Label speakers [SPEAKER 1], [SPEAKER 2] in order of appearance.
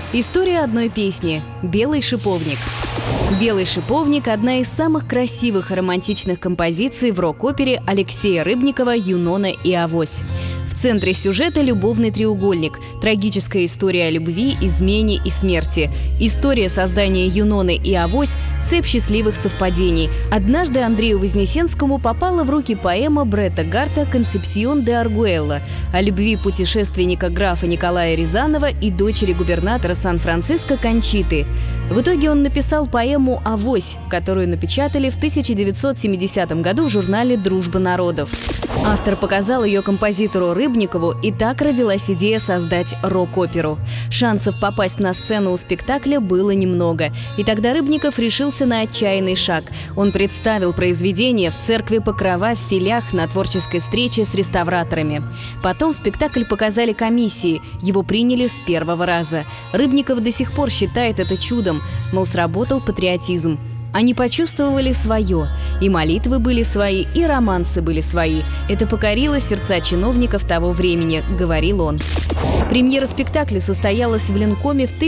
[SPEAKER 1] История одной песни «Белый шиповник». «Белый шиповник» – одна из самых красивых и романтичных композиций в рок-опере Алексея Рыбникова «Юнона и Авось». В центре сюжета любовный треугольник, трагическая история о любви, измене и смерти. История создания Юноны и Авось – цепь счастливых совпадений. Однажды Андрею Вознесенскому попала в руки поэма Бретта Гарта «Концепсион де Аргуэлло» о любви путешественника графа Николая Рязанова и дочери губернатора Сан-Франциско Кончиты. В итоге он написал поэму «Авось», которую напечатали в 1970 году в журнале «Дружба народов». Автор показал ее композитору Рыбникову, и так родилась идея создать рок-оперу. Шансов попасть на сцену у спектакля было немного, и тогда Рыбников решился на отчаянный шаг. Он представил произведение в церкви Покрова в Филях на творческой встрече с реставраторами. Потом спектакль показали комиссии, его приняли с первого раза. Рыбников до сих пор считает это чудом, мол, сработал патриотизм. Они почувствовали свое. И молитвы были свои, и романсы были свои. Это покорило сердца чиновников того времени, говорил он. Премьера спектакля состоялась в Ленкоме в